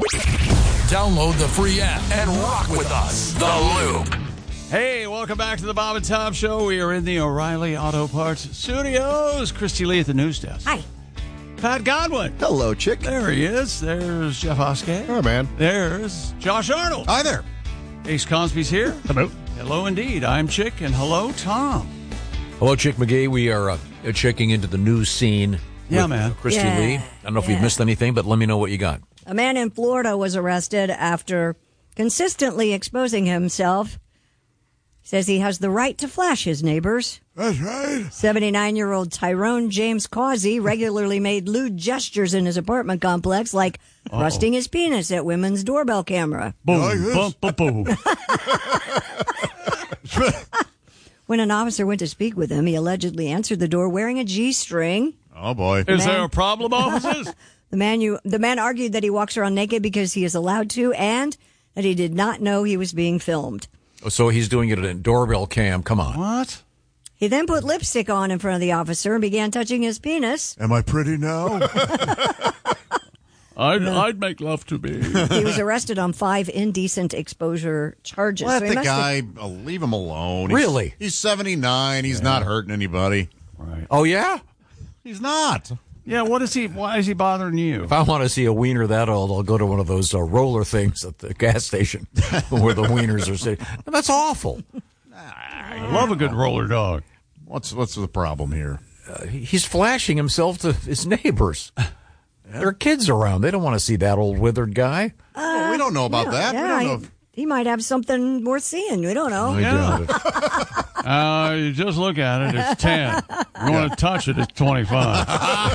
Download the free app and rock with us. The Loop. Hey, welcome back to the Bob and Tom Show. We are in the O'Reilly Auto Parts Studios. Christy Lee at the news desk. Hi. Pat Godwin. Hello, chick. There he is. There's Jeff Oskay. Hi, man. There's Josh Arnold. Hi there. Ace Cosby's here. Hello. Hello indeed. I'm Chick, and hello, Tom. Hello, Chick McGee. We are checking into the news scene. Yeah, with man. Christy Yeah. Lee. I don't know if we've missed anything, but let me know what you got. A man in Florida was arrested after consistently exposing himself. He says he has the right to flash his neighbors. That's right. 79-year-old Tyrone James Causey regularly made lewd gestures in his apartment complex, like thrusting his penis at women's doorbell camera. Boom, boom, boom, boom. When an officer went to speak with him, he allegedly answered the door wearing a G-string. Oh, boy. Is there a problem, officers? The man argued that he walks around naked because he is allowed to, and that he did not know he was being filmed. So he's doing it at a doorbell cam. Come on. What? He then put lipstick on in front of the officer and began touching his penis. Am I pretty now? I'd make love to me. He was arrested on 5 indecent exposure charges. Let So he the must guy, leave him alone. Really? He's 79. He's not hurting anybody. Right. Oh, yeah? He's not. Yeah, what is he? Why is he bothering you? If I want to see a wiener that old, I'll go to one of those roller things at the gas station where the wieners are sitting. That's awful. I love a good roller dog. What's the problem here? He's flashing himself to his neighbors. There are kids around. They don't want to see that old withered guy. Well, we don't know about that. We don't know. If, he might have something worth seeing. We don't know. I doubt it. You just look at it, it's 10. You want to touch it, it's 25.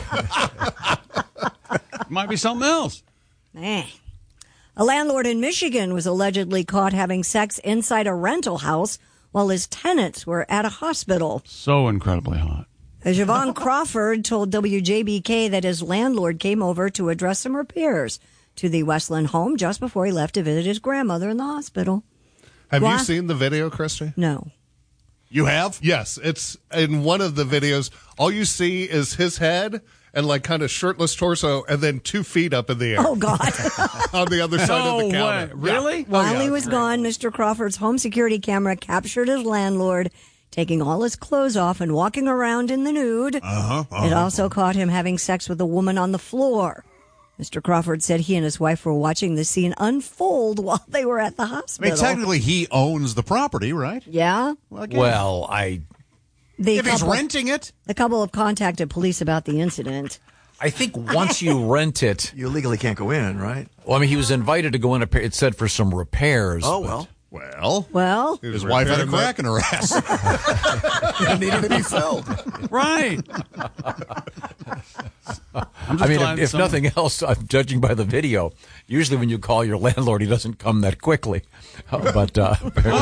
Might be something else. Eh. A landlord in Michigan was allegedly caught having sex inside a rental house while his tenants were at a hospital. So incredibly hot. Javon Crawford told WJBK that his landlord came over to address some repairs to the Westland home just before he left to visit his grandmother in the hospital. Have What? you seen the video, Christy? No. you have? Yes, it's in one of the videos. All you see is his head and like kind of shirtless torso, and then 2 feet up in the air Oh, God. on the other side of the No counter. way. Really? While yeah, he was gone, Mr. Crawford's home security camera captured his landlord taking all his clothes off and walking around in the nude. It also caught him having sex with a woman on the floor. Mr. Crawford said he and his wife were watching the scene unfold while they were at the I hospital. mean, technically, he owns the property, right? Yeah. Well, I If he's renting it, The couple have contacted police about the incident. think once you rent it, You legally can't go in, right? well, I mean, he was invited to go in. It said for some repairs. Oh, but- well. Well, his wife had a crack in her ass. It needed to be filled. Right. I mean, if nothing else, I'm judging by the video. Usually, when you call your landlord, he doesn't come that quickly. But no,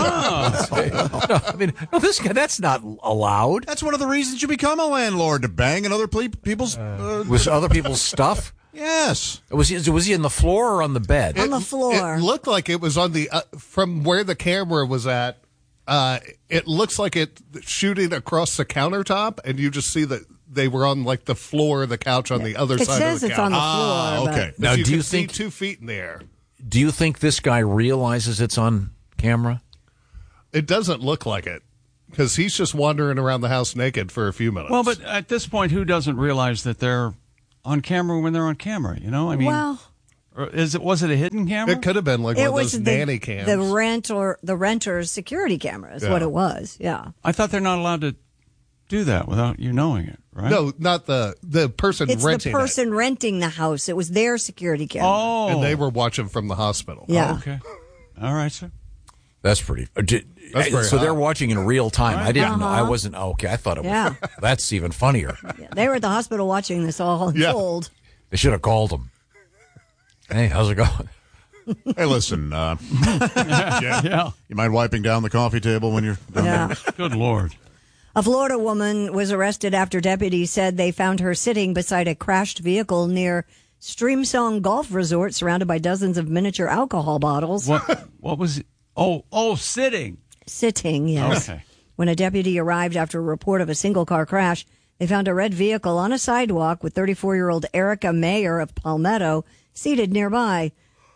I mean, no, this guy—that's not allowed. That's one of the reasons you become a landlord, to bang in other people's... With other people's stuff. yes. Was he in the floor or on the bed? on the floor. It looked like it was on the from where the camera was at. It looks like it shooting across the countertop, and you just see that they were on like the floor of the couch on the other It side says of the it's couch. on the floor. Ah, but- okay. Now, You do you can see think 2 feet in the air? Do you think this guy realizes it's on camera? It doesn't look like it because he's just wandering around the house naked for a few minutes. Well, but at this point, who doesn't realize that they're on camera when they're on camera? You know, I mean, Well, or was it a hidden camera? it could have been like one it of was those nanny cams. the renter's security camera is what Yeah. it was. Yeah. I thought they're not allowed to do that without you knowing it, right? No, not the person It's renting the person renting the house. It was their security camera. Oh, it, and they were watching from the hospital. Yeah. okay. All right, sir. That's pretty. That's very so they're hot. watching in real time. I didn't know. I Uh-huh. wasn't. Okay, I thought it was. Yeah. That's even funnier. Yeah, they were at the hospital watching this all Yeah. unfold. They should have called him. Hey, how's it going? Hey, listen, Yeah. you mind wiping down the coffee table when you're done? Yeah. Good Lord. A Florida woman was arrested after deputies said they found her sitting beside a crashed vehicle near Streamsong Golf Resort, surrounded by dozens of miniature alcohol bottles. What was it? Oh, sitting. Sitting, yes. Okay. When a deputy arrived after a report of a single-car crash, they found a red vehicle on a sidewalk with 34-year-old Erica Mayer of Palmetto seated nearby.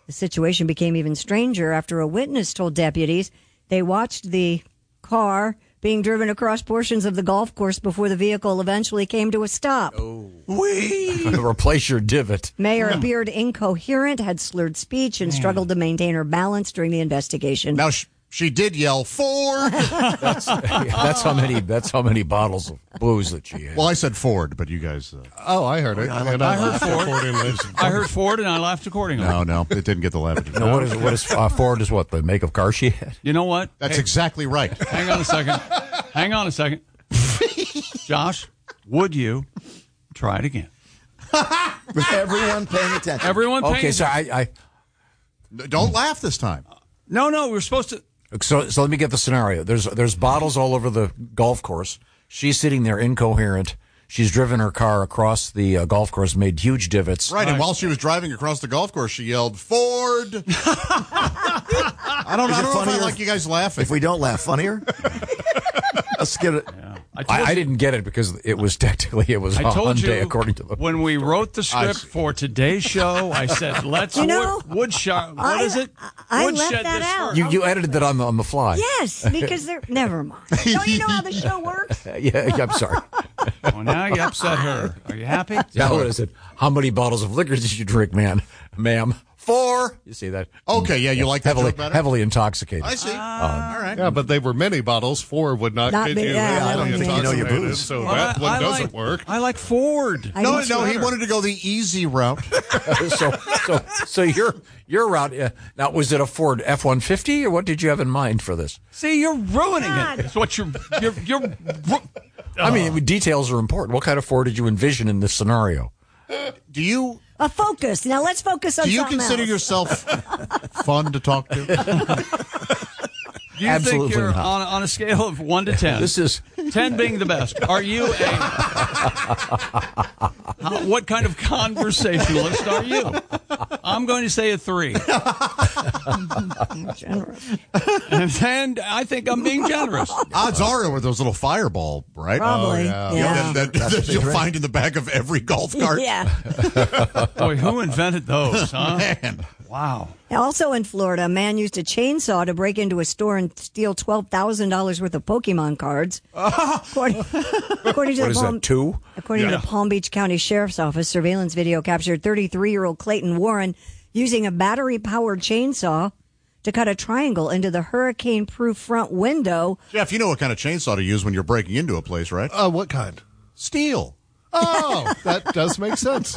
The situation became even stranger after a witness told deputies they watched the car being driven across portions of the golf course before the vehicle eventually came to a stop. Replace your divot. Mayer appeared incoherent, had slurred speech, and struggled to maintain her balance during the investigation. Now, she did yell, Ford! That's how many bottles of booze that she had. Well, I said Ford, but you guys... Oh, I heard it. I heard Ford. I heard Ford, and I laughed accordingly. No, it didn't get the laugh. No, what is Ford is what, the make of car she had? You know what? That's exactly right. Hang on a second. Josh, would you try it again? With everyone paying attention. Everyone paying Okay, so attention. Don't laugh this time. No, we're supposed to... So let me get the scenario. There's bottles all over the golf course. She's sitting there incoherent. She's driven her car across the golf course, made huge divots. Right, and while she was driving across the golf course, she yelled, Ford! I don't know if I like you guys laughing. If we don't laugh, funnier? Let's get it. Yeah. I didn't get it because it was technically a Hyundai, according to the... When we wrote the script for today's show, I said, let's woodshed. What is it? I Woodshed left that this out. first. You edited that on the fly. Yes, because they're... Never mind. Don't you know how the show works? Yeah, I'm sorry. Well, now you upset her. Are you happy? Yeah, what is it? How many bottles of liquor did you drink, ma'am? 4. You see that? Okay, yeah, you like that joke better? Heavily intoxicated. I see. All right. Yeah, but they were mini bottles. 4 would not get you. I don't think you know your booze. So that one doesn't work. I like Ford. No, he wanted to go the easy route. So your route. Now, was it a Ford F-150 or what did you have in mind for this? See, you're ruining it. It's what you're I mean, details are important. What kind of Ford did you envision in this scenario? Do you A focus. Now let's focus on something consider else. yourself fun to talk to? Do you Absolutely think you're not. on a scale of 1 to 10? This is 10 being the best. Are you what kind of conversationalist are you? I'm going to say a 3. Generous. And I think I'm being generous. Odds are with those little fireball, right? Probably. That you'll find in the back of every golf cart. Yeah. Boy, who invented those, huh? Man. Wow. Also in Florida, a man used a chainsaw to break into a store and steal $12,000 worth of Pokemon cards. According to what the is that? 2? According to the Palm Beach County Sheriff's Office, surveillance video captured 33-year-old Clayton Warren using a battery-powered chainsaw to cut a triangle into the hurricane-proof front window. Jeff, you know what kind of chainsaw to use when you're breaking into a place, right? What kind? Steel. Oh, that does make sense.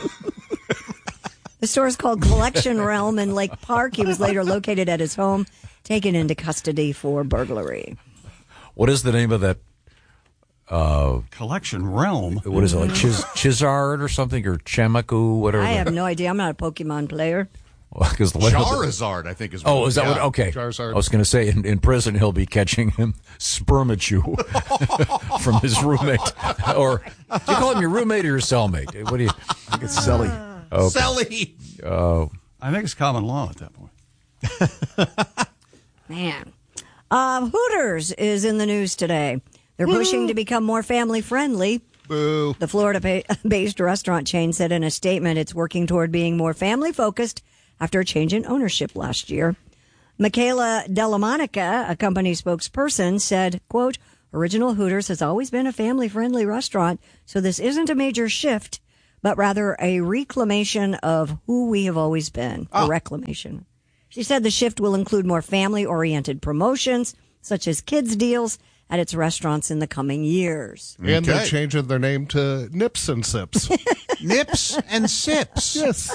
The store is called Collection Realm in Lake Park. He was later located at his home, taken into custody for burglary. What is the name of that? Collection Realm. What is it, like Chizard or something, or Chamaku, whatever? I have no idea. I'm not a Pokemon player. Because Charizard, I think is what is that what? Okay. Charizard. I was going to say in prison he'll be catching him Spermachew from his roommate. Or do you call him your roommate or your cellmate? What do you? I think it's Selly. Okay. Selly. I think it's common law at that point. Man. Hooters is in the news today. They're pushing to become more family-friendly. Boo. The Florida-based restaurant chain said in a statement it's working toward being more family-focused after a change in ownership last year. Michaela Delamonica, a company spokesperson, said, quote, "Original Hooters has always been a family-friendly restaurant, so this isn't a major shift, but rather a reclamation of who we have always been, a reclamation." She said the shift will include more family-oriented promotions, such as kids' deals, at its restaurants in the coming years. And they're changing their name to Nips and Sips. Nips and Sips. Yes.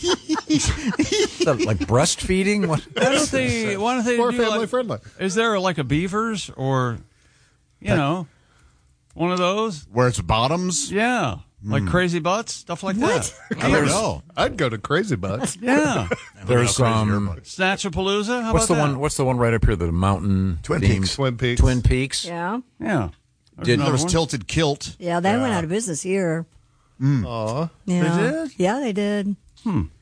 Like breastfeeding? What? Why don't they More do family like, friendly. Is there like a Beavers or, one of those? Where it's bottoms? Yeah. Like Crazy Butts, stuff like that. I don't know. I'd go to Crazy Butts. Yeah. There's Snatchapalooza? How what's about the that? one? What's the one right up here? The mountain Twin themed- Peaks. Twin Peaks. Twin Peaks. Yeah. Yeah. Did- There was one. Tilted Kilt. Yeah, they went out of business here. Aw. Yeah. They did? Yeah, they did.